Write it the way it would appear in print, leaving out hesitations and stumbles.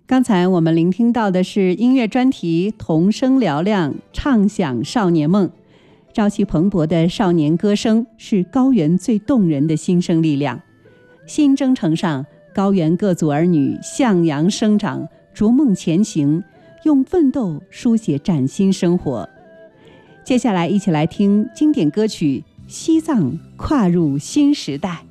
刚才我们聆听到的是音乐专题童声嘹亮，唱响少年梦。朝气蓬勃的少年歌声是高原最动人的新生力量。新征程上，高原各族儿女向阳生长，逐梦前行，用奋斗书写崭新生活。接下来一起来听经典歌曲《西藏跨入新时代》。